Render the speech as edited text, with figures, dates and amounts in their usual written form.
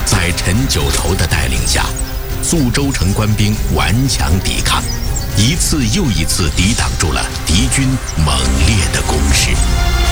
在陈九头的带领下，宿州城官兵顽强抵抗，一次又一次抵挡住了敌军猛烈的攻势。